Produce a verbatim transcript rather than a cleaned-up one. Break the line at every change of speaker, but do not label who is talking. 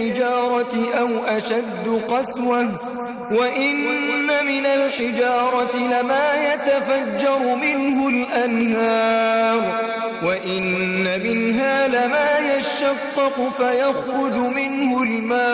الحجارة أو أشد قسوة وإن من الحجارة لما يتفجر منه الأنهار وإن منها لما يشقق فيخرج منه الماء